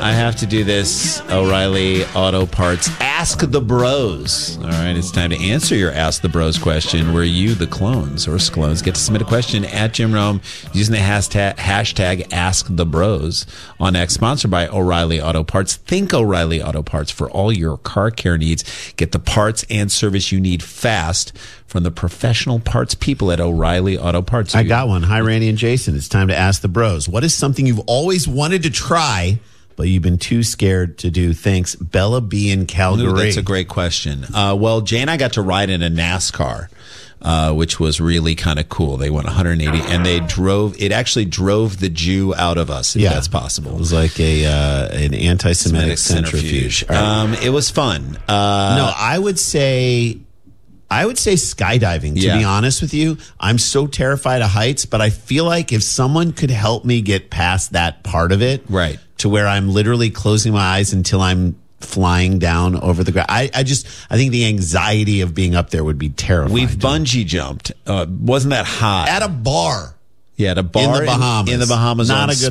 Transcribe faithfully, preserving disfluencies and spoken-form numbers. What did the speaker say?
I have to do this, O'Reilly Auto Parts Ask the Bros. All right, it's time to answer your Ask the Bros question, where you, the clones or sclones, get to submit a question at Jim Rome using the hashtag, hashtag Ask the Bros on X, sponsored by O'Reilly Auto Parts. Think O'Reilly Auto Parts for all your car care needs. Get the parts and service you need fast from the professional parts people at O'Reilly Auto Parts. I got one. Hi, Randy and Jason. It's time to Ask the Bros. What is something you've always wanted to try, but you've been too scared to do? Thanks, Bella B in Calgary. Ooh, that's a great question. Uh, well, Jay and I got to ride in a NASCAR, uh, which was really kind of cool. They went one hundred eighty, and they drove. It actually drove the Jew out of us, if Yeah. that's possible. It was like a uh, an anti-Semitic centrifuge. centrifuge. Um, it was fun. Uh, no, I would say, I would say skydiving. To Yeah. be honest with you, I'm so terrified of heights, but I feel like if someone could help me get past that part of it, Right. to where I'm literally closing my eyes until I'm flying down over the ground. I, I just, I think the anxiety of being up there would be terrifying. We've bungee jumped. Uh, wasn't that hot? At a bar. Yeah, at a bar in the Bahamas. In, in the Bahamas. Not on a good